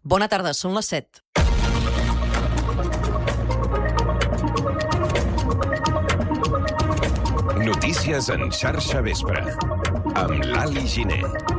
Bona tarda, són les 7. Notícies en xarxa vespre, amb l'Ali Giner.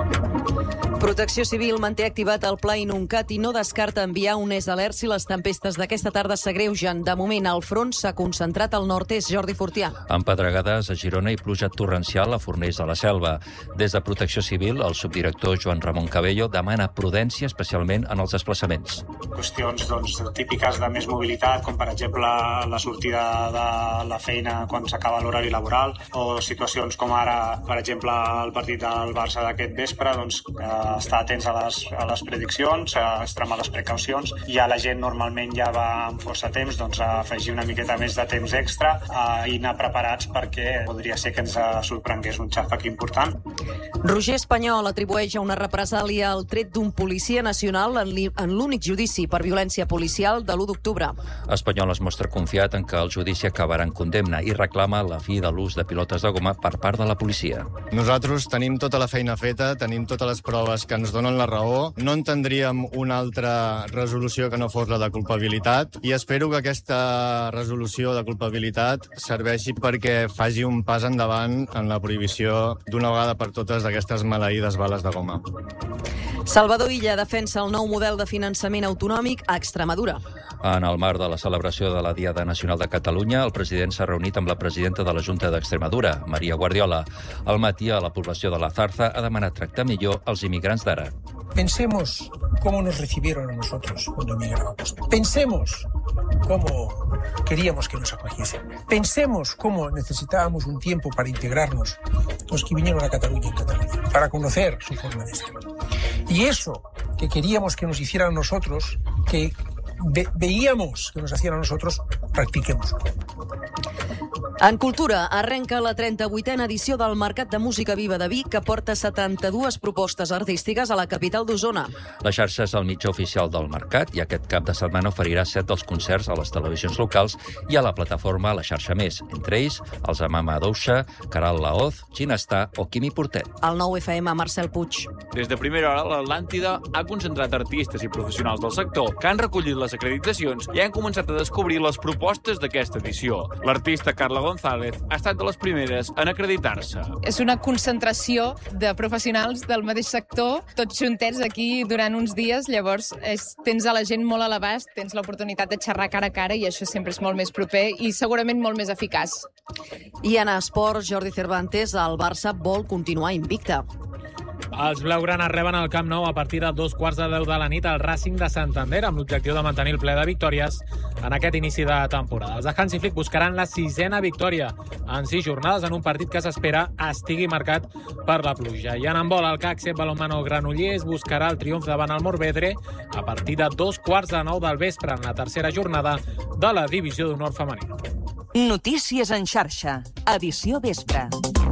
Protecció Civil manté activat el pla Inuncat i no descarta enviar un alert si les tempestes d'aquesta tarda s'agreugen. De moment, el front s'ha concentrat al nord-est. Jordi Fortià. Amb pedregades a Girona i pluja torrencial a Fornells de la Selva. Des de Protecció Civil, el subdirector Joan Ramon Cabello demana prudència, especialment en els desplaçaments. Qüestions típiques de més mobilitat, com per exemple la sortida de la feina quan s'acaba l'horari laboral, o situacions com ara, per exemple, el partit del Barça d'aquest vespre, estar atents a les prediccions, a extremar les precaucions. Ja la gent normalment ja va amb força temps, a afegir una miqueta més de temps extra i anar preparats perquè podria ser que ens sorprengués un xàfec important. Roger Espanyol atribueix a una represàlia el tret d'un policia nacional en l'únic judici per violència policial de l'1 d'octubre. Espanyol es mostra confiat en que el judici acabarà en condemna i reclama la fi de l'ús de pilotes de goma per part de la policia. Nosaltres tenim tota la feina feta, tenim totes les proves que ens donen la raó. No entendríem una altra resolució que no fos la de culpabilitat i espero que aquesta resolució de culpabilitat serveixi perquè faci un pas endavant en la prohibició d'una vegada per totes d'aquestes maleïdes bales de goma. Salvador Illa defensa el nou model de finançament autonòmic a Extremadura. En el marc de la celebració de la Diada Nacional de Catalunya, el president s'ha reunit amb la presidenta de la Junta d'Extremadura, Maria Guardiola. Al matí, a la població de la Zarza ha demanat tractar millor els immigrants d'ara. Pensemos cómo nos recibieron a nosotros cuando emigrábamos. Pensemos cómo queríamos que nos acogiesen. Pensemos cómo necesitábamos un tiempo para integrarnos los que vinieron a Cataluña para conocer su forma de ser. Y eso que queríamos que nos hicieran a nosotros, que veíamos que nos hacían a nosotros, practiquemos. En cultura, arrenca la 38a edició del Mercat de Música Viva de Vic, que porta 72 propostes artístiques a la capital d'Osona. La xarxa és el mitjà oficial del mercat i aquest cap de setmana oferirà 7 dels concerts a les televisions locals i a la plataforma La Xarxa Més, entre ells els Amama Douxa, Caral Laoz, Ginestà o Quimi Portet. El 9FM, Marcel Puig. Des de primera hora, l'Atlàntida ha concentrat artistes i professionals del sector que han recollit les acreditacions i han començat a descobrir les propostes d'aquesta edició. L'artista Carla González ha estat de les primeres en acreditar-se. És una concentració de professionals del mateix sector, tots juntets aquí durant uns dies, llavors tens a la gent molt a l'abast, tens l'oportunitat de xerrar cara a cara i això sempre és molt més proper i segurament molt més eficaç. I en esports, Jordi Cervantes, el Barça vol continuar invicte. Els blaugranes reben al Camp Nou a partir de 2:15 de la nit al Racing de Santander amb l'objectiu de mantenir el ple de victòries en aquest inici de temporada. Els de Hansi Flick buscaran la 6a victòria en 6 jornades en un partit que s'espera estigui marcat per la pluja. I en handbol, el CAC Balonmano Granollers buscarà el triomf davant el Morvedre a partir de 2:15 del vespre en la tercera jornada de la Divisió d'Honor femenina. Notícies en xarxa, edició vespre.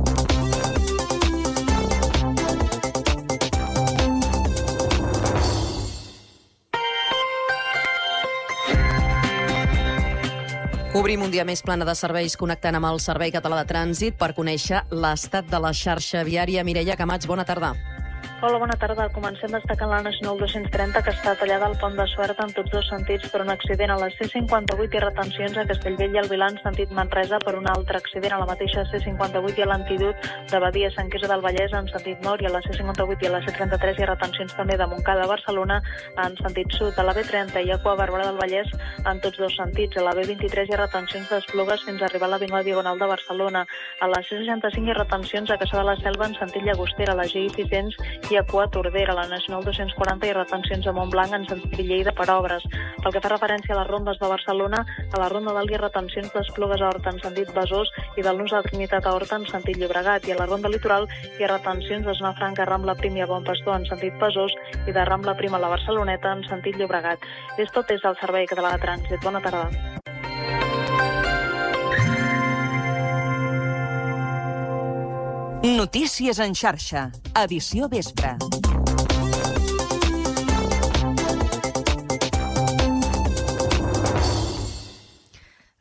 Obrim un dia més plana de serveis connectant amb el Servei Català de Trànsit per conèixer l'estat de la xarxa viària. Mireia Camats, bona tarda. Hola, bona tarda. Comencem destacant la Nacional 230, que està tallada al Pont de Suert en tots dos sentits per un accident a la C58 i retencions a Castellbell i el Vilar en sentit Manresa per un altre accident a la mateixa C58 i a l'Antidut de Badia Sant Quirze del Vallès en sentit nord i a la C58 i a la C33 i retencions també de Montcada a Barcelona en sentit sud. A la B30 i a Cua Barberà del Vallès en tots dos sentits. A la B23 hi ha retencions d'Esplugues fins a arribar a l'Avinguda Diagonal de Barcelona. A la C65 hi ha retencions a Caçà de la Selva en sentit Llagostera, a la GI600 i a Cua Tordera, a la Nacional 240 i retencions a Montblanc en sentit Lleida per obres. Pel que fa referència a les rondes de Barcelona, a la Ronda d'Albi retencions d'Esplugues a Horta en sentit Besòs i del Nus de Trinitat a Horta en sentit Llobregat, i a la Ronda Litoral hi ha retencions de Zona Franca, Rambla Prim i a Bon Pastor en sentit Besòs i de Rambla Prim a la Barceloneta en sentit Llobregat. És tot des del Servei Català de Trànsit. Bona tarda. Notícies en xarxa, edició vespre.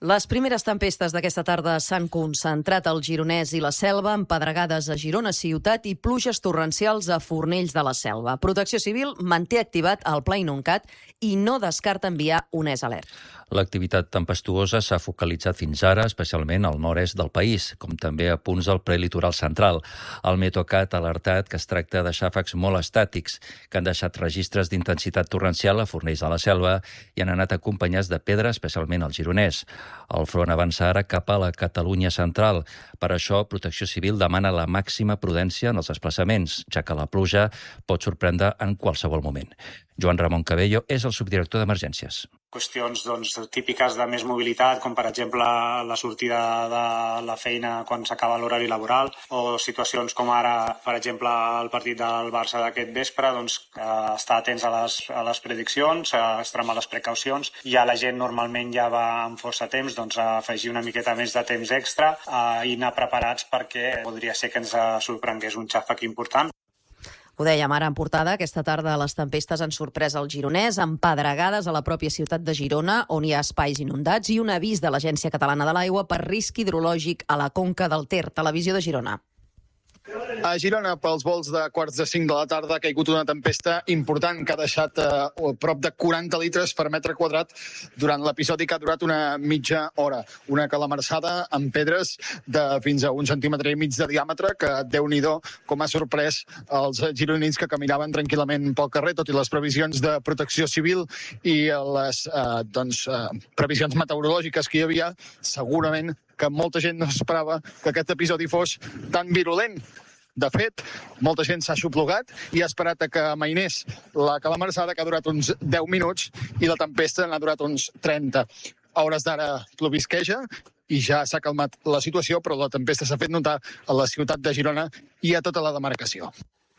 Les primeres tempestes d'aquesta tarda s'han concentrat al Gironès i la Selva, amb pedregades a Girona ciutat i pluges torrencials a Fornells de la Selva. Protecció Civil manté activat el Pla Inuncat i no descarta enviar un ES alert. L'activitat tempestuosa s'ha focalitzat fins ara, especialment al nord-est del país, com també a punts del prelitoral central. El Meteocat ha alertat que es tracta de xàfecs molt estàtics, que han deixat registres d'intensitat torrencial a Fornells de la Selva i han anat acompanyats de pedra, especialment al Gironès. El front avança ara cap a la Catalunya central. Per això, Protecció Civil demana la màxima prudència en els desplaçaments, ja que la pluja pot sorprendre en qualsevol moment. Joan Ramon Cabello és el subdirector d'Emergències. Qüestions típiques de més mobilitat, com per exemple la sortida de la feina quan s'acaba l'horari laboral, o situacions com ara, per exemple, el partit del Barça d'aquest vespre, estar atents a les prediccions, extremar les precaucions. Ja la gent normalment ja va amb força temps, afegir una miqueta més de temps extra i anar preparats perquè podria ser que ens sorprengués un xàfec important. Ho dèiem ara en portada, aquesta tarda les tempestes han sorprès el Gironès, amb pedregades a la pròpia ciutat de Girona, on hi ha espais inundats, i un avís de l'Agència Catalana de l'Aigua per risc hidrològic a la conca del Ter. Televisió de Girona. A Girona, pels volts de 4:45 de la tarda, ha caigut una tempesta important que ha deixat prop de 40 litres per metre quadrat durant l'episodi que ha durat una mitja hora. Una calamarsada amb pedres de fins a 1,5 centímetres de diàmetre que, Déu-n'hi-do, com ha sorprès els gironins que caminaven tranquil·lament pel carrer, tot i les previsions de Protecció Civil i les previsions meteorològiques que hi havia. Segurament que molta gent no esperava que aquest episodi fos tan virulent. De fet, molta gent s'ha xuplugat i ha esperat que amainés la calamarsada, que ha durat uns 10 minuts, i la tempesta n'ha durat uns 30. A hores d'ara plovisqueja i ja s'ha calmat la situació, però la tempesta s'ha fet notar a la ciutat de Girona i a tota la demarcació.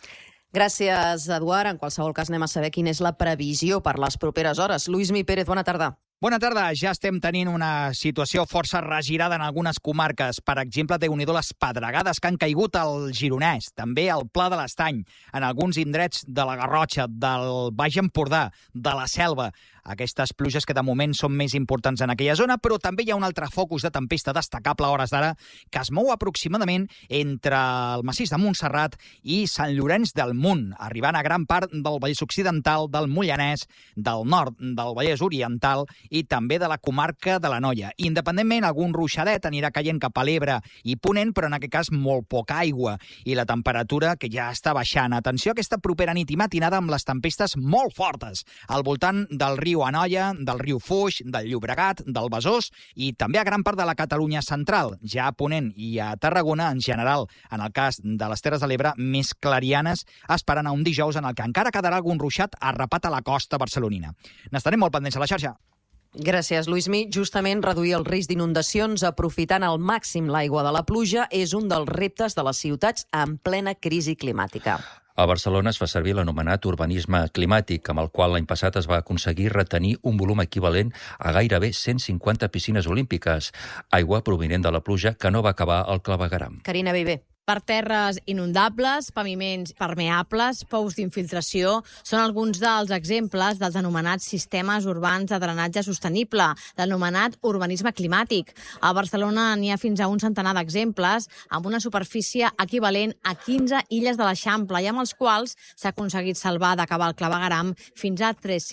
Gràcies, Eduard. En qualsevol cas, anem a saber quina és la previsió per les properes hores. Luismi Pérez, bona tarda. Bona tarda. Ja estem tenint una situació força regirada en algunes comarques. Per exemple, Déu-n'hi-do les pedregades que han caigut al Gironès, també al Pla de l'Estany, en alguns indrets de la Garrotxa, del Baix Empordà, de la Selva. Aquestes pluges que de moment són més importants en aquella zona, però també hi ha un altre focus de tempesta destacable a hores d'ara que es mou aproximadament entre el massís de Montserrat i Sant Llorenç del Munt, arribant a gran part del Vallès Occidental, del Moianès, del nord del Vallès Oriental i també de la comarca de l'Anoia. Independentment, algun ruixadet anirà caient cap a l'Ebre i Ponent, però en aquest cas molt poca aigua i la temperatura que ja està baixant. Atenció a aquesta propera nit i matinada amb les tempestes molt fortes al voltant del riu Anoia, del riu Foix, del Llobregat, del Besòs i també a gran part de la Catalunya central, ja a Ponent i a Tarragona en general. En el cas de les Terres de l'Ebre, més clarianes, esperant a un dijous en el que encara quedarà algun ruixat arrapat a la costa barcelonina. N'estarem molt pendents a la xarxa. Gràcies, Luismi. Justament reduir el risc d'inundacions aprofitant al màxim l'aigua de la pluja és un dels reptes de les ciutats en plena crisi climàtica. A Barcelona es fa servir l'anomenat urbanisme climàtic, amb el qual l'any passat es va aconseguir retenir un volum equivalent a gairebé 150 piscines olímpiques, aigua provinent de la pluja que no va acabar al clavegueram. Carina Viver. Per terres inundables, paviments permeables, pous d'infiltració, són alguns dels exemples dels anomenats sistemes urbans de drenatge sostenible, l'anomenat urbanisme climàtic. A Barcelona n'hi ha fins a un centenar d'exemples, amb una superfície equivalent a 15 illes de l'Eixample, i amb els quals s'ha aconseguit salvar d'acabar el clavegueram fins a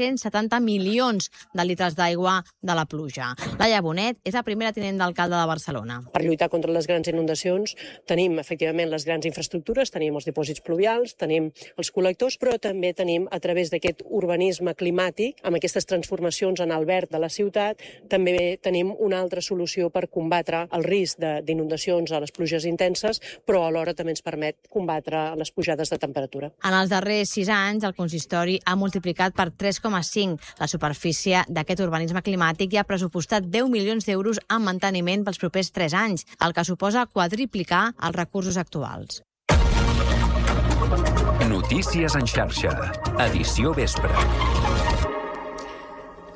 370 milions de litres d'aigua de la pluja. Laia Bonet és la primera tinent d'alcalde de Barcelona. Per lluitar contra les grans inundacions tenim, efectivament, les grans infraestructures, tenim els dipòsits pluvials, tenim els col·lectors, però també tenim, a través d'aquest urbanisme climàtic, amb aquestes transformacions en el verd de la ciutat, també tenim una altra solució per combatre el risc d'inundacions a les pluges intenses, però alhora també ens permet combatre les pujades de temperatura. En els darrers 6 anys, el consistori ha multiplicat per 3,5 la superfície d'aquest urbanisme climàtic i ha pressupostat 10 milions d'euros en manteniment pels propers 3 anys, el que suposa quadriplicar els recursos actuals. Notícies en xarxa. Edició vespre.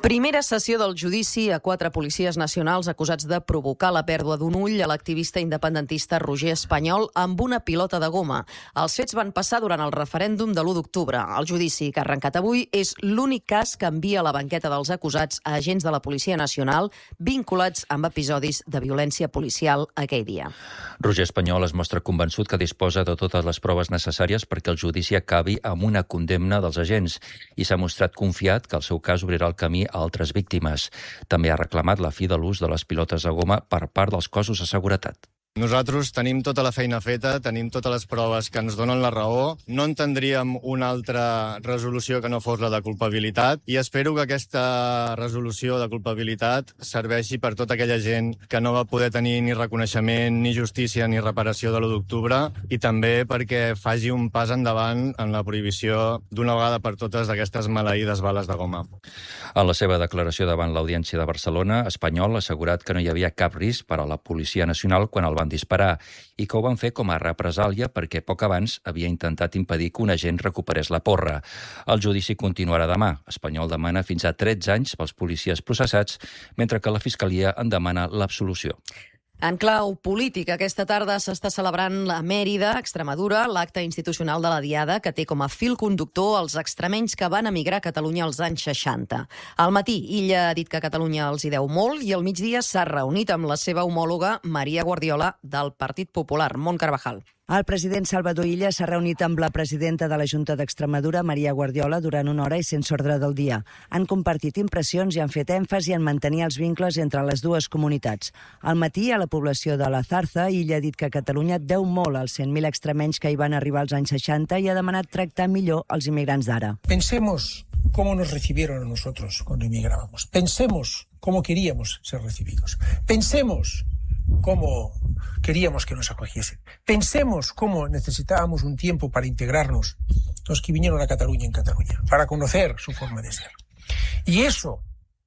Primera sessió del judici a 4 policies nacionals acusats de provocar la pèrdua d'un ull a l'activista independentista Roger Espanyol amb una pilota de goma. Els fets van passar durant el referèndum de l'1 d'octubre. El judici que ha arrencat avui és l'únic cas que envia a la banqueta dels acusats a agents de la Policia Nacional vinculats amb episodis de violència policial aquell dia. Roger Espanyol es mostra convençut que disposa de totes les proves necessàries perquè el judici acabi amb una condemna dels agents i s'ha mostrat confiat que el seu cas obrirà el camí a altres víctimes. També ha reclamat la fi de l'ús de les pilotes de goma per part dels cossos de seguretat. Nosaltres tenim tota la feina feta, tenim totes les proves que ens donen la raó. No entendríem una altra resolució que no fos la de culpabilitat i espero que aquesta resolució de culpabilitat serveixi per tota aquella gent que no va poder tenir ni reconeixement, ni justícia, ni reparació de l'1 d'octubre i també perquè faci un pas endavant en la prohibició d'una vegada per totes d'aquestes maleïdes bales de goma. En la seva declaració davant l'Audiència de Barcelona, Espanyol ha assegurat que no hi havia cap risc per a la Policia Nacional quan el van disparar i que ho van fer com a represàlia perquè poc abans havia intentat impedir que un agent recuperés la porra. El judici continuarà demà. Espanyol demana fins a 13 anys pels policies processats, mentre que la Fiscalia en demana l'absolució. En clau política, aquesta tarda s'està celebrant a Mèrida, Extremadura, l'acte institucional de la Diada, que té com a fil conductor els extremenys que van emigrar a Catalunya als anys 60. Al matí, Illa ha dit que Catalunya els hi deu molt i al migdia s'ha reunit amb la seva homòloga Maria Guardiola del Partit Popular, Mont Carvajal. El president Salvador Illa s'ha reunit amb la presidenta de la Junta d'Extremadura, Maria Guardiola, durant una hora i sense ordre del dia. Han compartit impressions i han fet èmfasi en mantenir els vincles entre les dues comunitats. Al matí, a la població de la Zarza, Illa ha dit que Catalunya deu molt als 100.000 extremenys que hi van arribar als anys 60 i ha demanat tractar millor els immigrants d'ara. Pensemos cómo nos recibieron a nosotros cuando emigrábamos. Pensemos cómo queríamos ser recibidos. Pensemos cómo queríamos que nos acogiesen. Pensemos cómo necesitábamos un tiempo para integrarnos los que vinieron a Cataluña en Cataluña, para conocer su forma de ser. Y eso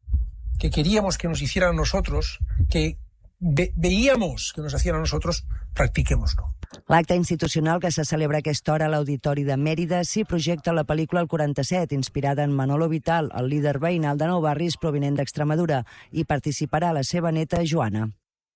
que queríamos que nos hicieran a nosotros, que veíamos que nos hacían a nosotros, practiquémoslo. L'acte institucional que se celebra a aquesta hora a l'Auditori de Mèrida s'hi projecta la pel·lícula El 47, inspirada en Manolo Vital, el líder veïnal de Nou Barris provinent d'Extremadura, i participarà la seva neta Joana.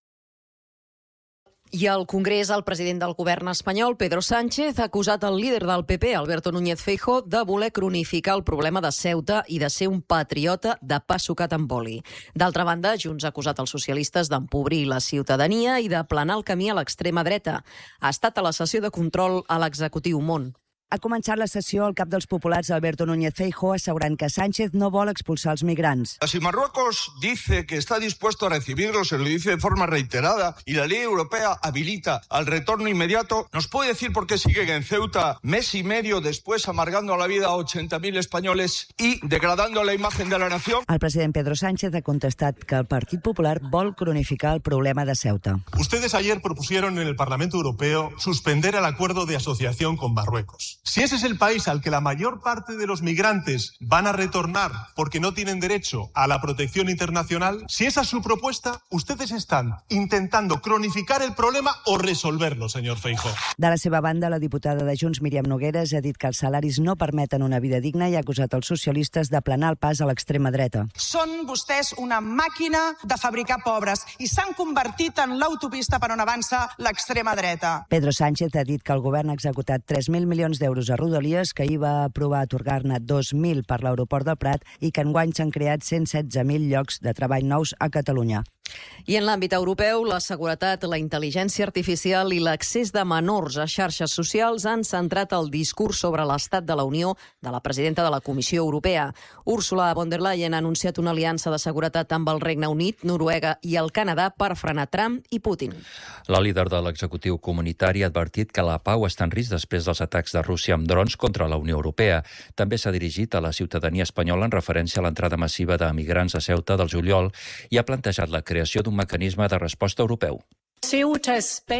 I al Congrés, el president del govern espanyol, Pedro Sánchez, ha acusat el líder del PP, Alberto Núñez Feijóo, de voler cronificar el problema de Ceuta i de ser un patriota de pa sucat amb oli. D'altra banda, Junts ha acusat els socialistes d'empobrir la ciutadania i d'aplanar el camí a l'extrema dreta. Ha estat a la sessió de control a l'executiu Mont. Ha començat la sessió el cap dels populars, Alberto Núñez Feijóo, assegurant que Sánchez no vol expulsar els migrants. Si Marruecos dice que está dispuesto a recibirlos, se lo dice de forma reiterada, y la ley europea habilita al retorno inmediato, ¿nos puede decir por qué siguen en Ceuta mes y medio después amargando la vida a 80.000 españoles y degradando la imagen de la nación? El president Pedro Sánchez ha contestat que el Partit Popular vol cronificar el problema de Ceuta. Ustedes ayer propusieron en el Parlamento Europeo suspender el acuerdo de asociación con Marruecos. Si ese es el país al que la mayor parte de los migrantes van a retornar porque no tienen derecho a la protección internacional, si esa es su propuesta, ustedes están intentando cronificar el problema o resolverlo, señor Feijóo. De la seva banda, la diputada de Junts, Míriam Nogueras, ha dit que els salaris no permeten una vida digna i ha acusat els socialistes d'aplanar el pas a l'extrema dreta. Són vostès una màquina de fabricar pobres i s'han convertit en l'autopista per on avança l'extrema dreta. Pedro Sánchez ha dit que el govern ha executat 3.000 milions d'euros a Rodalies, que ahir va aprovar atorgar-ne 2.000 per l'aeroport del Prat i que enguany s'han creat 116.000 llocs de treball nous a Catalunya. I en l'àmbit europeu, la seguretat, la intel·ligència artificial i l'accés de menors a xarxes socials han centrat el discurs sobre l'estat de la Unió de la presidenta de la Comissió Europea. Ursula von der Leyen ha anunciat una aliança de seguretat amb el Regne Unit, Noruega i el Canadà per frenar Trump i Putin. La líder de l'executiu comunitari ha advertit que la pau està en risc després dels atacs de Rússia amb drons contra la Unió Europea. També s'ha dirigit a la ciutadania espanyola en referència a l'entrada massiva d'emigrants a Ceuta del juliol i ha plantejat la creació d'un mecanisme de resposta europeu. Ceuta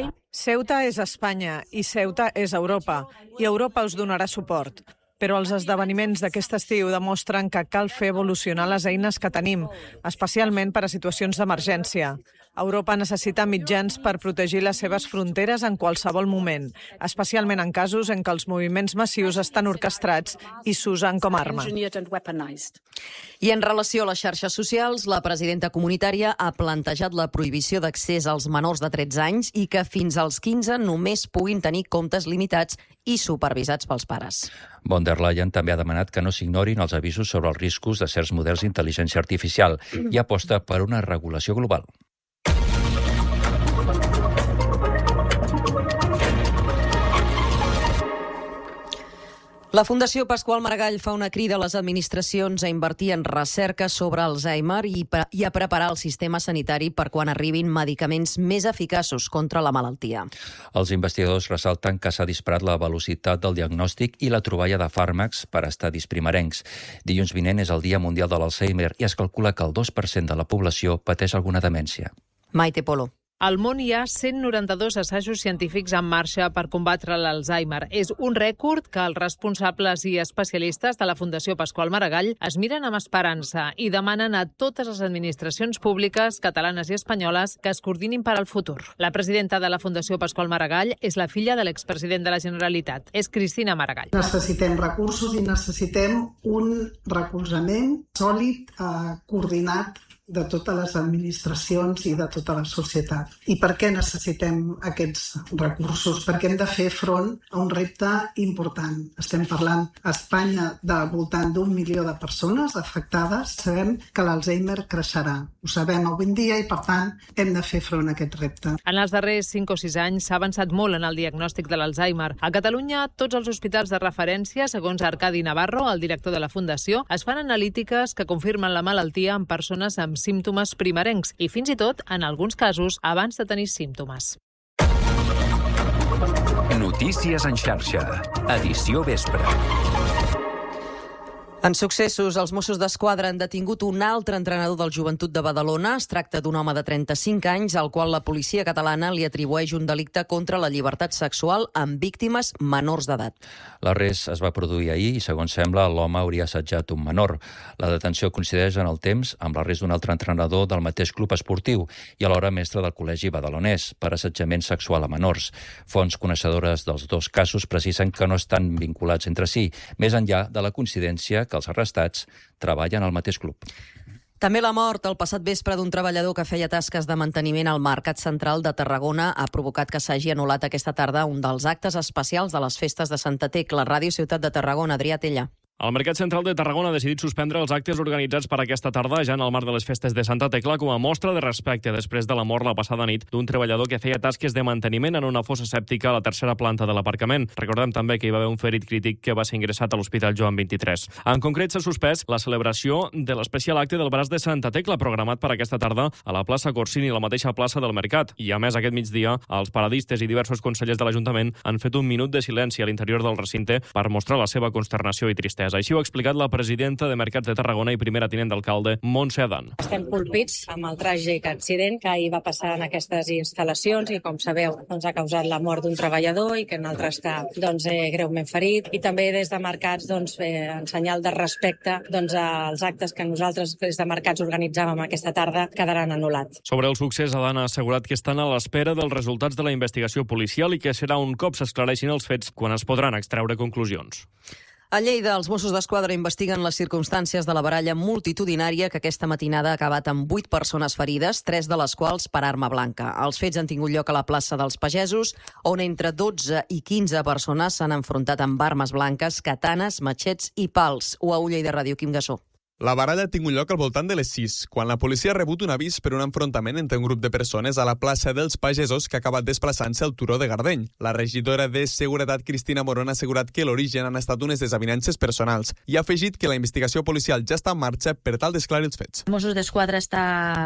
és Espanya i Ceuta és Europa, i Europa us donarà suport. Però els esdeveniments d'aquest estiu demostren que cal fer evolucionar les eines que tenim, especialment per a situacions d'emergència. Europa necessita mitjans per protegir les seves fronteres en qualsevol moment, especialment en casos en què els moviments massius estan orquestrats i s'usen com a arma. I en relació a les xarxes socials, la presidenta comunitària ha plantejat la prohibició d'accés als menors de 13 anys i que fins als 15 només puguin tenir comptes limitats i supervisats pels pares. Von der Leyen també ha demanat que no s'ignorin els avisos sobre els riscos de certs models d'intel·ligència artificial i aposta per una regulació global. La Fundació Pasqual Maragall fa una crida a les administracions a invertir en recerca sobre Alzheimer i a preparar el sistema sanitari per quan arribin medicaments més eficaços contra la malaltia. Els investigadors ressalten que s'ha disparat la velocitat del diagnòstic i la troballa de fàrmacs per a estadis primerencs. Dilluns vinent és el Dia Mundial de l'Alzheimer i es calcula que el 2% de la població pateix alguna demència. Maite Polo. Al món hi ha 192 assajos científics en marxa per combatre l'Alzheimer. És un rècord que els responsables i especialistes de la Fundació Pasqual Maragall es miren amb esperança i demanen a totes les administracions públiques catalanes i espanyoles que es coordinin per al futur. La presidenta de la Fundació Pasqual Maragall és la filla de l'expresident de la Generalitat. És Cristina Maragall. Necessitem recursos i necessitem un recolzament sòlid, coordinat de totes les administracions i de tota la societat. I per què necessitem aquests recursos? Perquè hem de fer front a un repte important. Estem parlant a Espanya de voltant d'1 milió de persones afectades. Sabem que l'Alzheimer creixerà. Ho sabem avui en dia i, per tant, hem de fer front a aquest repte. En els darrers 5 o 6 anys s'ha avançat molt en el diagnòstic de l'Alzheimer. A Catalunya, tots els hospitals de referència, segons Arcadi Navarro, el director de la Fundació, es fan analítiques que confirmen la malaltia en persones amb símptomes primerencs i fins i tot, en alguns casos, abans de tenir símptomes. Notícies en xarxa. Edició vespre. En successos, els Mossos d'Esquadra han detingut un altre entrenador del Joventut de Badalona. Es tracta d'un home de 35 anys al qual la policia catalana li atribueix un delicte contra la llibertat sexual amb víctimes menors d'edat. L'arrest es va produir ahir i, segons sembla, l'home hauria assetjat un menor. La detenció coincideix en el temps amb l'arrest d'un altre entrenador del mateix club esportiu i alhora mestre del col·legi badalonès per assetjament sexual a menors. Fonts coneixedores dels dos casos precisen que no estan vinculats entre si, més enllà de la coincidència que els arrestats treballen al mateix club. També la mort el passat vespre d'un treballador que feia tasques de manteniment al Mercat Central de Tarragona ha provocat que s'hagi anul·lat aquesta tarda un dels actes especials de les festes de Santa Tecla. Ràdio Ciutat de Tarragona, Adrià Tella. El Mercat Central de Tarragona ha decidit suspendre els actes organitzats per aquesta tarda ja en el marc de les festes de Santa Tecla com a mostra de respecte després de la mort la passada nit d'un treballador que feia tasques de manteniment en una fossa sèptica a la tercera planta de l'aparcament. Recordem també que hi va haver un ferit crític que va ser ingressat a l'Hospital Joan 23. En concret, s'ha suspès la celebració de l'especial acte del braç de Santa Tecla programat per aquesta tarda a la plaça Corsini, la mateixa plaça del Mercat. I a més, aquest migdia, els paradistes i diversos consellers de l'Ajuntament han fet un minut de silenci a l'interior del recinte per mostrar la seva consternació i tristesa. Així ho ha explicat la presidenta de Mercats de Tarragona i primera tinent d'alcalde, Montse Adan. Estem colpits amb el tràgic accident que ahir va passar en aquestes instal·lacions i, com sabeu, ha causat la mort d'un treballador i que un altre està greument ferit. I també des de Mercats, en senyal de respecte, els actes que nosaltres des de Mercats organitzàvem aquesta tarda quedaran anul·lats. Sobre el succés, Adan ha assegurat que estan a l'espera dels resultats de la investigació policial i que serà un cop s'esclareixin els fets quan es podran extreure conclusions. A Lleida, els Mossos d'Esquadra investiguen les circumstàncies de la baralla multitudinària que aquesta matinada ha acabat amb 8 persones ferides, 3 de les quals per arma blanca. Els fets han tingut lloc a la plaça dels Pagesos, on entre 12 i 15 persones s'han enfrontat amb armes blanques, katanes, matxets i pals. UAU Lleida Ràdio, Quim Gassó. La baralla ha tingut lloc al voltant de les 6, quan la policia ha rebut un avís per un enfrontament entre un grup de persones a la plaça dels Pagesos que ha acabat desplaçant-se al turó de Gardeny. La regidora de Seguretat, Cristina Morón, ha assegurat que l'origen han estat unes desavinences personals i ha afegit que la investigació policial ja està en marxa per tal d'esclarir els fets. Mossos d'Esquadra està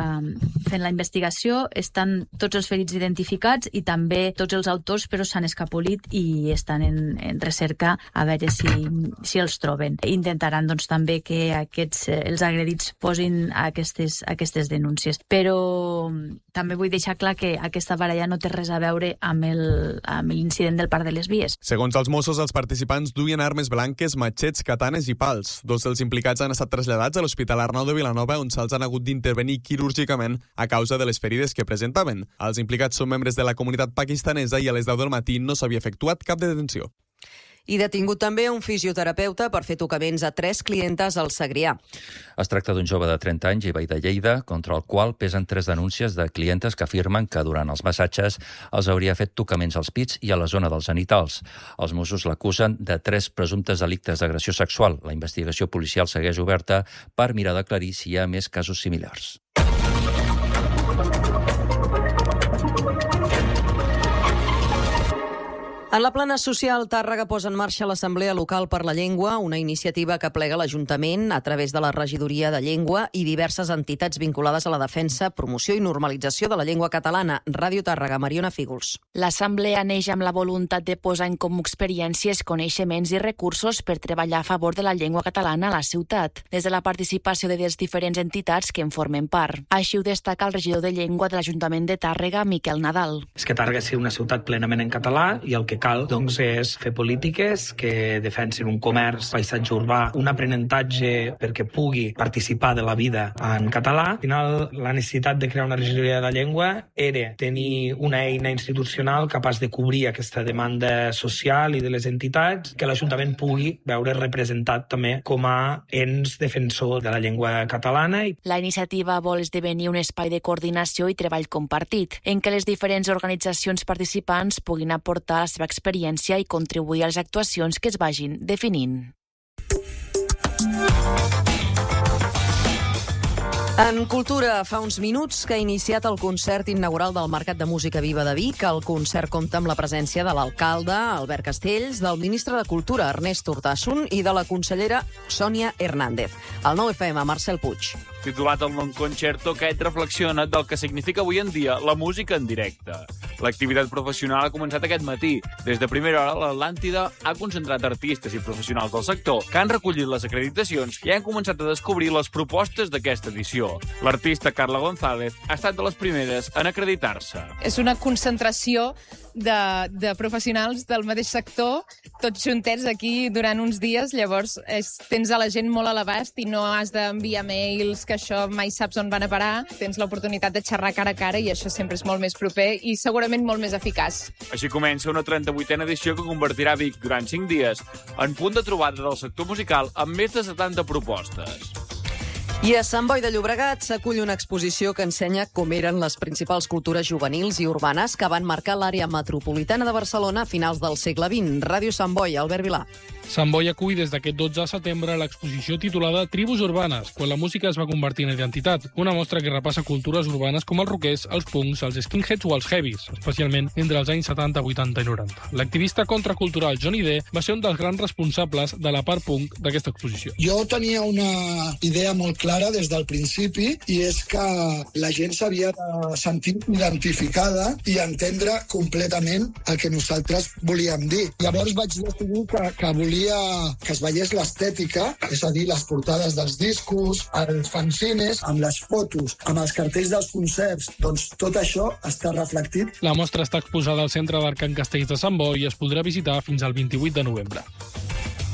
fent la investigació, estan tots els ferits identificats i també tots els autors, però s'han escapolit i estan en recerca a veure si els troben. Intentaran també que aquests els agredits posin aquestes denúncies. Però també vull deixar clar que aquesta baralla no té res a veure amb l'incident del Parc de les Vies. Segons els Mossos, els participants duien armes blanques, matxets, katanes i pals. 2 dels implicats han estat traslladats a l'Hospital Arnau de Vilanova, on se'ls han hagut d'intervenir quirúrgicament a causa de les ferides que presentaven. Els implicats són membres de la comunitat pakistanesa i a les 10 del matí no s'havia efectuat cap detenció. I detingut també un fisioterapeuta per fer tocaments a 3 clientes al Segrià. Es tracta d'un jove de 30 anys i veí de Lleida, contra el qual pesen 3 denúncies de clientes que afirmen que durant els massatges els hauria fet tocaments als pits i a la zona dels genitals. Els Mossos l'acusen de 3 presumptes delictes d'agressió sexual. La investigació policial segueix oberta per mirar d'aclarir si hi ha més casos similars. En la plana social, Tàrrega posa en marxa l'Assemblea Local per la Llengua, una iniciativa que plega l'Ajuntament a través de la Regidoria de Llengua i diverses entitats vinculades a la defensa, promoció i normalització de la llengua catalana. Ràdio Tàrrega, Mariona Fígols. L'Assemblea neix amb la voluntat de posar en comú experiències, coneixements i recursos per treballar a favor de la llengua catalana a la ciutat, des de la participació de les diferents entitats que en formen part. Així ho destaca el regidor de Llengua de l'Ajuntament de Tàrrega, Miquel Nadal. És que Tàrrega sigui una ciutat plenament en català i el que cal doncs, és fer polítiques que defensin un comerç, paisatge urbà, un aprenentatge perquè pugui participar de la vida en català. Al final, la necessitat de crear una regidoria de la llengua era tenir una eina institucional capaç de cobrir aquesta demanda social i de les entitats, que l'Ajuntament pugui veure representat també com a ens defensor de la llengua catalana. La iniciativa vol esdevenir un espai de coordinació i treball compartit, en què les diferents organitzacions participants puguin aportar la seva experiència i contribuir a les actuacions que es vagin definint. En cultura, fa uns minuts que ha iniciat el concert inaugural del Mercat de Música Viva de Vic. El concert compta amb la presència de l'alcalde, Albert Castells, del ministre de Cultura, Ernest Urtasun, i de la consellera Sònia Hernández. Al 9FM, Marcel Puig. Titulat el Non Concerto, aquest reflexiona del que significa avui en dia la música en directe. L'activitat professional ha començat aquest matí. Des de primera hora, l'Atlàntida ha concentrat artistes i professionals del sector que han recollit les acreditacions i han començat a descobrir les propostes d'aquesta edició. L'artista Carla González ha estat de les primeres en acreditar-se. És una concentració de professionals del mateix sector, tots juntets aquí durant uns dies. Llavors tens a la gent molt a l'abast i no has d'enviar mails, que això mai saps on van a parar. Tens l'oportunitat de xerrar cara a cara i això sempre és molt més proper i segurament molt més eficaç. Així comença una 38a edició que convertirà Vic durant 5 dies en punt de trobada del sector musical amb més de 70 propostes. I a Sant Boi de Llobregat s'acull una exposició que ensenya com eren les principals cultures juvenils i urbanes que van marcar l'àrea metropolitana de Barcelona a finals del segle XX. Ràdio Sant Boi, Albert Vilà. Sant Boi acull des d'aquest 12 de setembre l'exposició titulada Tribus urbanes, quan la música es va convertir en identitat, una mostra que repassa cultures urbanes com els rockers, els punks, els skinheads o els heavies, especialment entre els anys 70, 80 i 90. L'activista contracultural Johnny D va ser un dels grans responsables de la part punk d'aquesta exposició. Jo tenia una idea molt clara des del principi i és que la gent s'havia de sentir identificada i entendre completament el que nosaltres volíem dir. Llavors vaig decidir que volia que es veiés l'estètica, és a dir, les portades dels discos, els fanzines, amb les fotos, amb els cartells dels concerts, doncs tot això està reflectit. La mostra està exposada al Centre d'Art Can Castells de Sant Boi i es podrà visitar fins al 28 de novembre.